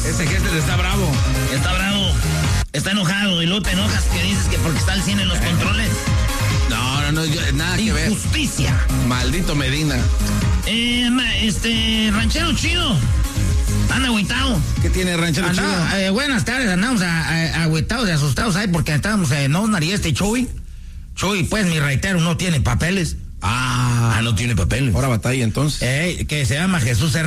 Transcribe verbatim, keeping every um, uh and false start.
Ese Hester está bravo. Está bravo. Está enojado. Y luego te enojas que dices que porque está el cine en los controles. No, no, no, yo, nada que ver. Injusticia. Maldito Medina. Eh, este, ranchero chido. Anda agüitado. ¿Qué tiene ranchero Anda, chido? eh, buenas tardes, andamos a- a- agüitados y asustados ahí porque estábamos en Osnar y este Chuy. Chuy, pues mi reitero, no tiene papeles. Ah, Ah, no tiene papeles. ahora batalla entonces. Eh, que se llama Jesús R.